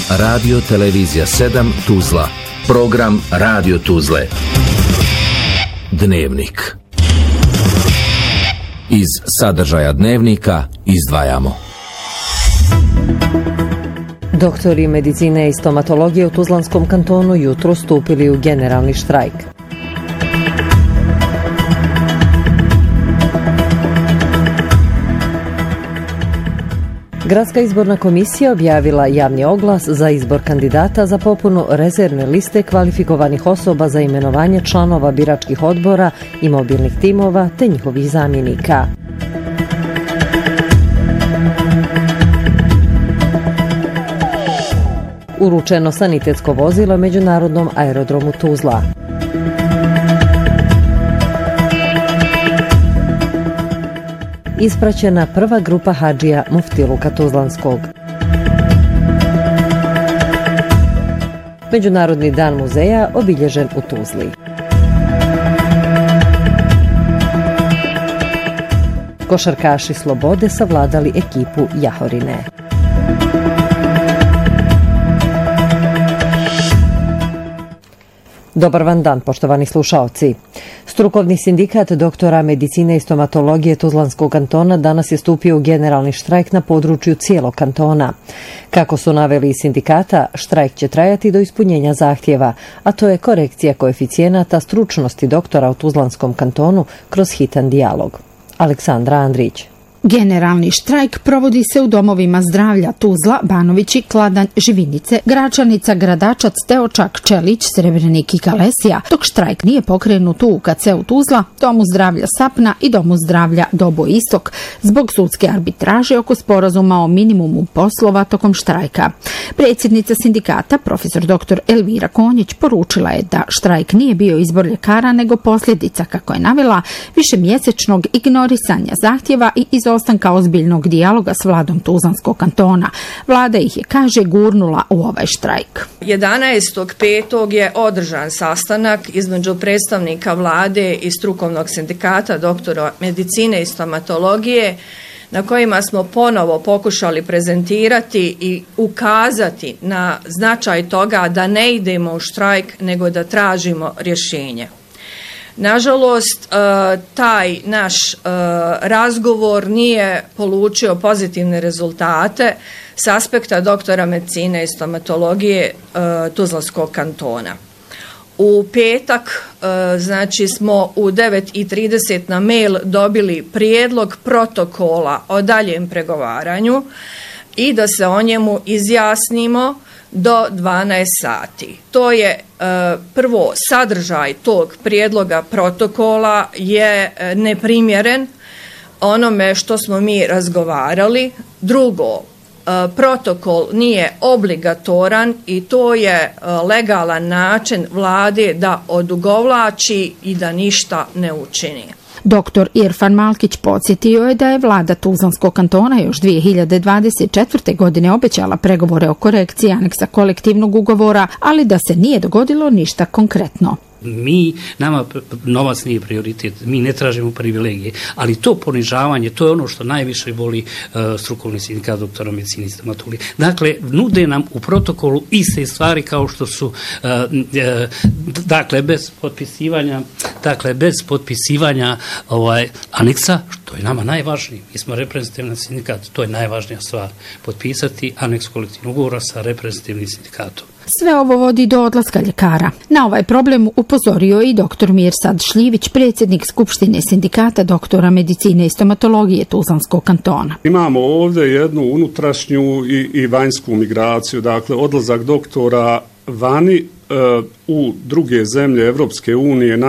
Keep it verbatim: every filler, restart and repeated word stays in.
Radio Televizija sedam Tuzla. Program Radio Tuzle. Dnevnik. Iz sadržaja dnevnika izdvajamo. Doktori medicine i stomatologije u Tuzlanskom kantonu jutro stupili u generalni štrajk. Gradska izborna komisija objavila javni oglas za izbor kandidata za popunu rezervne liste kvalifikovanih osoba za imenovanje članova biračkih odbora i mobilnih timova te njihovih zamjenika. Uručeno sanitetsko vozilo Međunarodnom aerodromu Tuzla. Ispraćena prva grupa hadžija Muftiluka Tuzlanskog. Međunarodni dan muzeja obilježen u Tuzli. Košarkaši Slobode savladali ekipu Jahorine. Dobar vam dan, poštovani slušaoci. Strukovni sindikat doktora medicine i stomatologije Tuzlanskog kantona danas je stupio u generalni štrajk na području cijelog kantona. Kako su naveli iz sindikata, štrajk će trajati do ispunjenja zahtjeva, a to je korekcija koeficijenata stručnosti doktora u Tuzlanskom kantonu kroz hitan dijalog. Aleksandra Andrić. Generalni štrajk provodi se u domovima zdravlja Tuzla, Banovići, Kladanj, Živinice, Gračanica, Gradačac, Teočak, Čelić, Srebrenik i Kalesija, dok štrajk nije pokrenut u U K C-u Tuzla, Domu zdravlja Sapna i Domu zdravlja Dobo Istok, zbog sudske arbitraže oko sporazuma o minimumu poslova tokom štrajka. Predsjednica sindikata, profesor doktor Elvira Konjić, poručila je da štrajk nije bio izbor ljekara, nego posljedica, kako je navela, višemjesečnog ignorisanja zahtjeva i iz ostanka ozbiljnog dijaloga s vladom Tuzlanskog kantona. Vlada ih je, kaže, gurnula u ovaj štrajk. jedanaestog petog je održan sastanak između predstavnika vlade i strukovnog sindikata doktora medicine i stomatologije, na kojima smo ponovo pokušali prezentirati i ukazati na značaj toga da ne idemo u štrajk, nego da tražimo rješenje. Nažalost, taj naš razgovor nije polučio pozitivne rezultate s aspekta doktora medicine i stomatologije Tuzlanskog kantona. U petak, znači, smo u devet i trideset na mail dobili prijedlog protokola o daljem pregovaranju i da se o njemu izjasnimo do dvanaest sati. To je e, prvo, sadržaj tog prijedloga protokola je e, neprimjeren onome što smo mi razgovarali. Drugo, e, protokol nije obligatoran i to je e, legalan način vlade da odugovlači i da ništa ne učini. Doktor Irfan Malkić podsjetio je da je vlada Tuzlanskog kantona još dvije hiljade dvadeset četvrte. godine obećala pregovore o korekciji aneksa kolektivnog ugovora, ali da se nije dogodilo ništa konkretno. Mi, nama novac nije prioritet, mi ne tražimo privilegije, ali to ponižavanje, to je ono što najviše voli uh, strukovni sindikat doktora medicine i stomatologije. Dakle, nude nam u protokolu iste stvari kao što su, uh, uh, dakle, bez potpisivanja, dakle, bez potpisivanja ovaj, aneksa, što je nama najvažnije. Mi smo reprezentativni sindikat, to je najvažnija stvar. Potpisati aneks kolektivnog ugovora sa reprezentativnim sindikatom. Sve ovo vodi do odlaska ljekara. Na ovaj problem upozorio i doktor Mirsad Šljivić, predsjednik Skupštine sindikata doktora medicine i stomatologije Tuzlanskog kantona. Imamo ovdje jednu unutrašnju i, i vanjsku migraciju, dakle odlazak doktora vani e, u druge zemlje Evropske unije,